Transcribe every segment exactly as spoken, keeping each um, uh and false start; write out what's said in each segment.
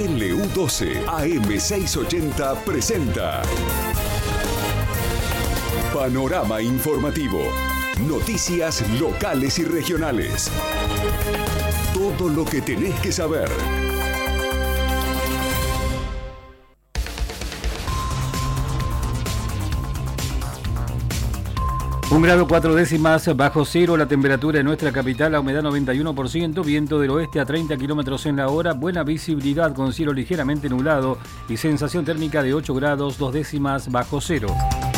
L U doce A M seiscientos ochenta presenta Panorama Informativo. Noticias locales y regionales. Todo lo que tenés que saber. Un grado cuatro décimas bajo cero la temperatura en nuestra capital, la humedad noventa y uno por ciento, viento del oeste a treinta kilómetros en la hora, buena visibilidad con cielo ligeramente nublado y sensación térmica de ocho grados dos décimas bajo cero.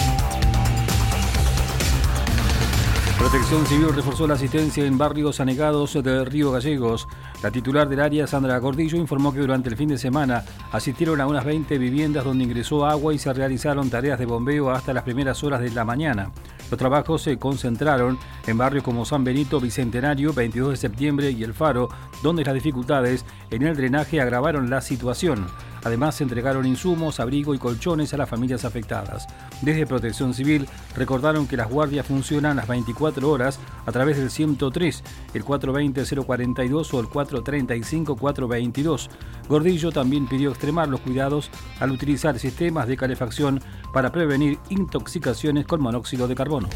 Protección Civil reforzó la asistencia en barrios anegados de Río Gallegos. La titular del área, Sandra Gordillo, informó que durante el fin de semana asistieron a unas veinte viviendas donde ingresó agua y se realizaron tareas de bombeo hasta las primeras horas de la mañana. Los trabajos se concentraron en barrios como San Benito, Bicentenario, veintidós de septiembre y El Faro, donde las dificultades en el drenaje agravaron la situación. Además, se entregaron insumos, abrigo y colchones a las familias afectadas. Desde Protección Civil recordaron que las guardias funcionan las veinticuatro horas a través del ciento tres, el cuatro veinte cero cuarenta y dos o el cuatro treinta y cinco cuatrocientos veintidós. Gordillo también pidió extremar los cuidados al utilizar sistemas de calefacción para prevenir intoxicaciones con monóxido de carbono.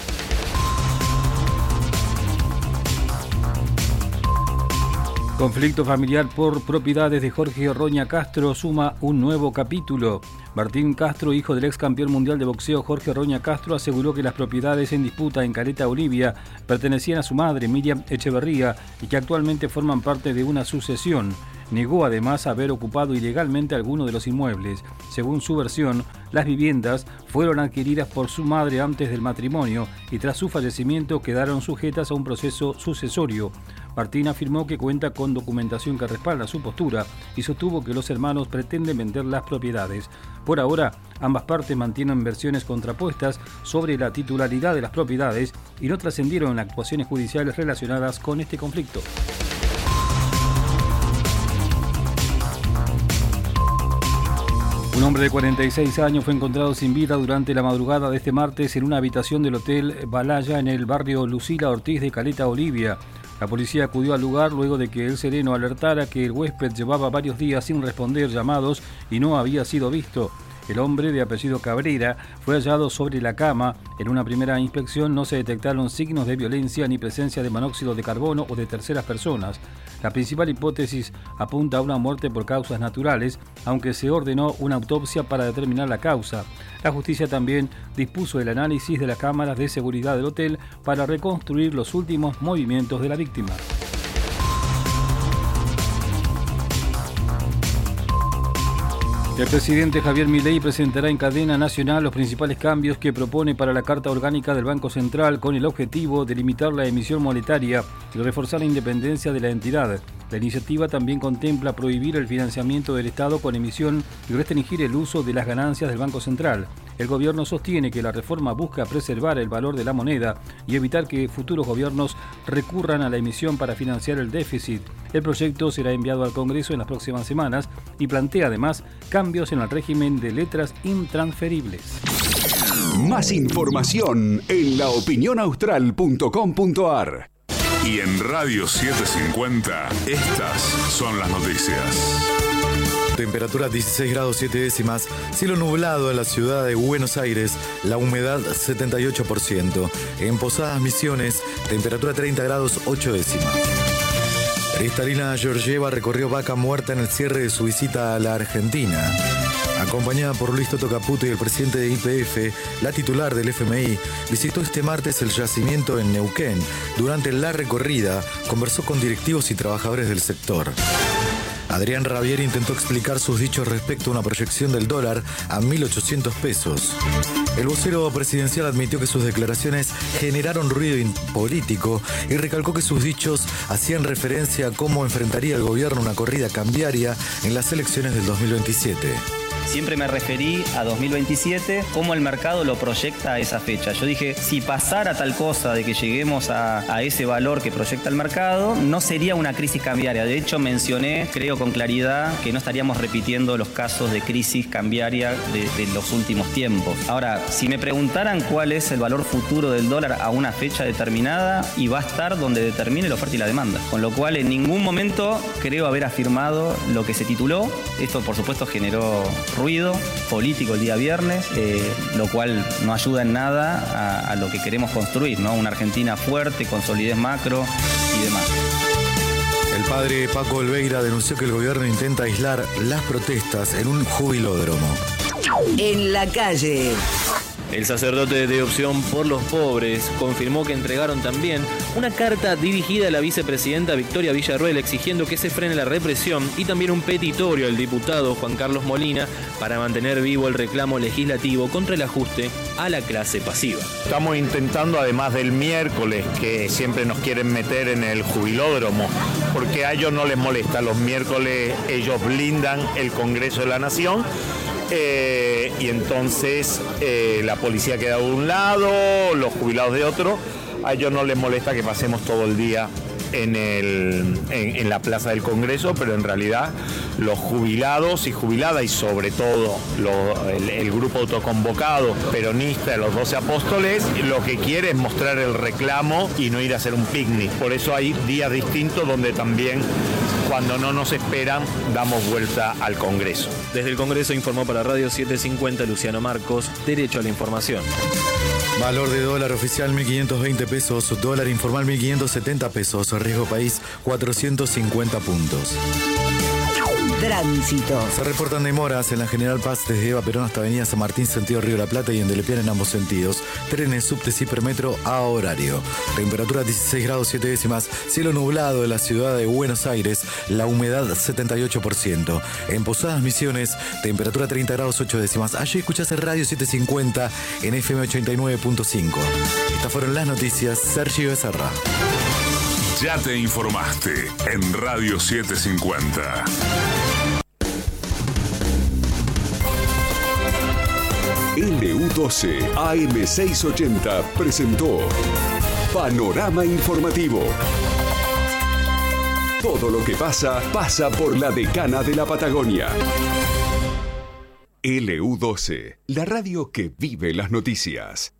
Conflicto familiar por propiedades de Jorge Roña Castro suma un nuevo capítulo. Martín Castro, hijo del ex campeón mundial de boxeo Jorge Roña Castro, aseguró que las propiedades en disputa en Caleta Olivia pertenecían a su madre, Miriam Echeverría, y que actualmente forman parte de una sucesión. Negó además haber ocupado ilegalmente alguno de los inmuebles. Según su versión, las viviendas fueron adquiridas por su madre antes del matrimonio y tras su fallecimiento quedaron sujetas a un proceso sucesorio. Martín afirmó que cuenta con documentación que respalda su postura y sostuvo que los hermanos pretenden vender las propiedades. Por ahora, ambas partes mantienen versiones contrapuestas sobre la titularidad de las propiedades y no trascendieron actuaciones judiciales relacionadas con este conflicto. Un hombre de cuarenta y seis años fue encontrado sin vida durante la madrugada de este martes en una habitación del Hotel Balaya en el barrio Lucila Ortiz de Caleta Olivia. La policía acudió al lugar luego de que el sereno alertara que el huésped llevaba varios días sin responder llamados y no había sido visto. El hombre, de apellido Cabrera, fue hallado sobre la cama. En una primera inspección no se detectaron signos de violencia ni presencia de monóxido de carbono o de terceras personas. La principal hipótesis apunta a una muerte por causas naturales, aunque se ordenó una autopsia para determinar la causa. La justicia también dispuso el análisis de las cámaras de seguridad del hotel para reconstruir los últimos movimientos de la víctima. El presidente Javier Milei presentará en cadena nacional los principales cambios que propone para la Carta Orgánica del Banco Central con el objetivo de limitar la emisión monetaria y reforzar la independencia de la entidad. La iniciativa también contempla prohibir el financiamiento del Estado con emisión y restringir el uso de las ganancias del Banco Central. El gobierno sostiene que la reforma busca preservar el valor de la moneda y evitar que futuros gobiernos recurran a la emisión para financiar el déficit. El proyecto será enviado al Congreso en las próximas semanas y plantea además cambios en el régimen de letras intransferibles. Más información en la opinión austral punto com punto a r. Y en Radio setecientos cincuenta, estas son las noticias. Temperatura dieciséis grados siete décimas, cielo nublado en la ciudad de Buenos Aires, la humedad setenta y ocho por ciento. En Posadas Misiones, temperatura treinta grados ocho décimas. Cristalina Georgieva recorrió Vaca Muerta en el cierre de su visita a la Argentina. Acompañada por Luis Toto Caputo y el presidente de Y P F, la titular del F M I visitó este martes el yacimiento en Neuquén. Durante la recorrida, conversó con directivos y trabajadores del sector. Adrián Rabier intentó explicar sus dichos respecto a una proyección del dólar a mil ochocientos pesos. El vocero presidencial admitió que sus declaraciones generaron ruido político y recalcó que sus dichos hacían referencia a cómo enfrentaría el gobierno una corrida cambiaria en las elecciones del dos mil veintisiete. siempre me referí a dos mil veintisiete, cómo el mercado lo proyecta a esa fecha. Yo dije, si pasara tal cosa de que lleguemos a, a ese valor que proyecta el mercado, no sería una crisis cambiaria. De hecho, mencioné, creo con claridad, que no estaríamos repitiendo los casos de crisis cambiaria de, de los últimos tiempos. Ahora, si me preguntaran cuál es el valor futuro del dólar a una fecha determinada, y va a estar donde determine la oferta y la demanda. Con lo cual, en ningún momento creo haber afirmado lo que se tituló. Esto, por supuesto, generó ruido político el día viernes, eh, lo cual no ayuda en nada a, a lo que queremos construir, ¿no? Una Argentina fuerte, con solidez macro y demás. El padre Paco Olveira denunció que el gobierno intenta aislar las protestas en un jubilódromo. En la calle. El sacerdote de Opción por los Pobres confirmó que entregaron también una carta dirigida a la vicepresidenta Victoria Villarruel exigiendo que se frene la represión, y también un petitorio al diputado Juan Carlos Molina para mantener vivo el reclamo legislativo contra el ajuste a la clase pasiva. Estamos intentando, además del miércoles, que siempre nos quieren meter en el jubilódromo, porque a ellos no les molesta. Los miércoles ellos blindan el Congreso de la Nación. Eh, y entonces eh, la policía queda de un lado, los jubilados de otro. A ellos no les molesta que pasemos todo el día en, el, en, en la plaza del Congreso, pero en realidad los jubilados y jubiladas, y sobre todo lo, el, el grupo autoconvocado peronista de los doce apóstoles, lo que quiere es mostrar el reclamo y no ir a hacer un picnic. Por eso hay días distintos donde también, cuando no nos esperan, damos vuelta al Congreso. Desde el Congreso informó para Radio setecientos cincuenta Luciano Marcos, Derecho a la Información. Valor de dólar oficial mil quinientos veinte pesos, dólar informal mil quinientos setenta pesos, riesgo país cuatrocientos cincuenta puntos. Tránsito. Se reportan demoras en la General Paz desde Eva Perón hasta Avenida San Martín, sentido Río de la Plata, y en Delepiane en ambos sentidos. Trenes, subtes, hipermetro a horario. Temperatura dieciséis grados siete décimas. Cielo nublado en la ciudad de Buenos Aires. La humedad setenta y ocho por ciento. En Posadas Misiones, temperatura treinta grados ocho décimas. Allí escuchaste Radio setecientos cincuenta en F M ochenta y nueve punto cinco. Estas fueron las noticias. Sergio Becerra. Ya te informaste en Radio setecientos cincuenta. L U doce A M seiscientos ochenta presentó Panorama Informativo. Todo lo que pasa, pasa por la decana de la Patagonia. L U doce, la radio que vive las noticias.